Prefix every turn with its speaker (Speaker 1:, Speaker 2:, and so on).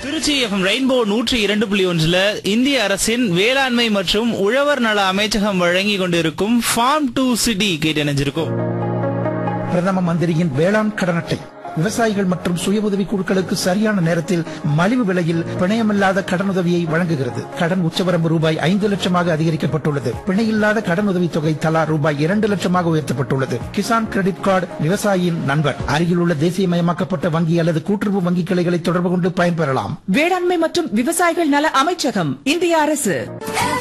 Speaker 1: Trichy FM rainbow 102.1 இந்திய அரசின் வேளாண்மை மற்றும் உழவர் நல அமைச்சகம் வழங்கி கொண்டிருக்கும் ஃபார்ம் டு சிட்டி கேட்டு இணைஞ்சிருக்கும்.
Speaker 2: பிரதம மந்திரியின் வேளாண் கடன் அட்டை விவசாயிகள் மற்றும் சுய உதவி குழுக்களுக்கு சரியான நேரத்தில் மலிவு விலையில் பிணையமில்லாத கடனுதவியை வழங்குகிறது. கடன் உச்சவரம்பு ரூபாய் 5 லட்சமாக அதிகரிக்கப்பட்டுள்ளது. பிணையில்லாத கடனுதவி தொகை தலா ரூபாய் 2 லட்சமாக உயர்த்தப்பட்டுள்ளது. கிசான் கிரெடிட் கார்டு விவசாயியின் நண்பர். அருகில் உள்ள தேசியமயமாக்கப்பட்ட வங்கி அல்லது கூட்டுறவு வங்கி கிளைகளை தொடர்பு கொண்டு பயன்பெறலாம்.
Speaker 3: வேளாண்மை மற்றும் விவசாயிகள் நல அமைச்சகம், இந்திய அரசு.